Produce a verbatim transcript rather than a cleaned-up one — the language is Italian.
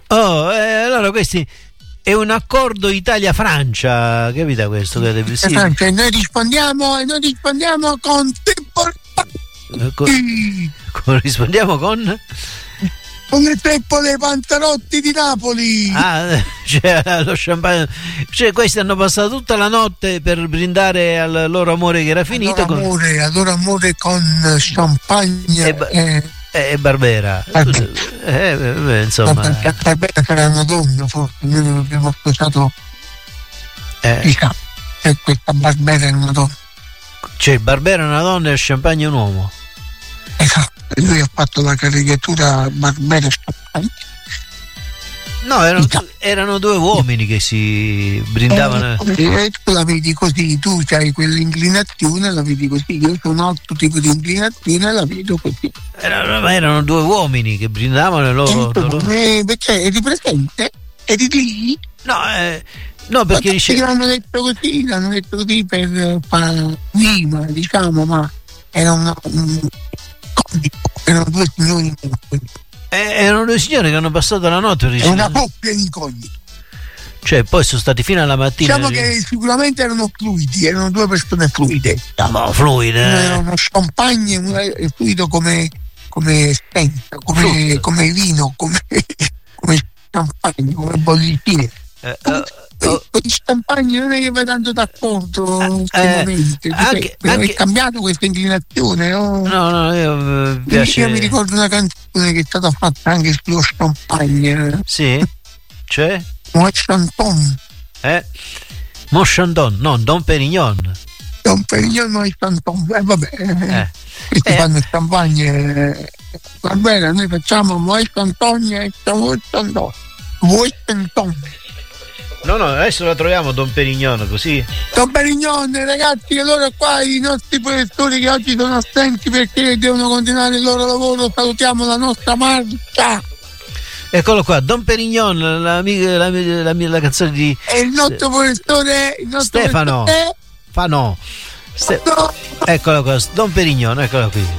Oh, eh, allora questi è un accordo Italia-Francia, capita questo? Che sì. Francia, e noi rispondiamo, e noi rispondiamo con con, con rispondiamo con con le teppole Pantarotti di Napoli. Ah, cioè lo champagne, cioè questi hanno passato tutta la notte per brindare al loro amore che era finito. Al loro amore, con... al loro amore con champagne e, ba- e... e Barbera. Barbera. Eh, eh, insomma, a Barbera sarà una donna, forse noi non abbiamo sposato, eh. diciamo, e questa Barbera è una donna. Cioè Barbera è una donna e il champagne è un uomo. Esatto, e lui ha fatto la caricatura Barbera champagne. No, erano, erano due uomini che si brindavano. Eh, tu la vedi così, tu hai quell'inclinazione, la vedi così, io ho un altro tipo di inclinazione e la vedo così. Erano, erano due uomini che brindavano e loro. Eh, loro... Eh, perché eri presente? Eri lì? No, eh, no perché dice... l'hanno detto così, l'hanno detto così per fare prima, diciamo, ma era una, un, erano due signori. Eh, erano due signore che hanno passato la notte. È una coppia di incogniti. Cioè, poi sono stati fino alla mattina. Diciamo che sicuramente erano fluidi, erano due persone fluide. No, fluide. Uno era uno champagne, uno era fluido come come stenta, come, come vino, come, come champagne, come bollicine. Eh, uh, uh, con il champagne non è che vai tanto d'accordo ultimamente, eh, anche, anche... è cambiato questa inclinazione, no? No, no, io, uh, piace... io mi ricordo una canzone che è stata fatta anche sullo champagne. Sì? Cioè? Mo Chanton. Eh? Mo Chanton, no, Don Perignon. Don Perignon Mo Chanton, eh vabbè. Eh. Questi eh. fanno il champagne, va bene, noi facciamo Mo Chanton e Mo Chanton. Mo Chanton. No, no, adesso la troviamo Don Perignon, così. Don Perignon, ragazzi, allora qua i nostri professori che oggi sono assenti perché devono continuare il loro lavoro, salutiamo la nostra marcia. Eccolo qua, Don Perignon, la, la, la, la, la canzone di... E il nostro professore, il nostro Stefano professore... Fano. Ste... No. Eccolo qua, Don Perignon, eccolo qui.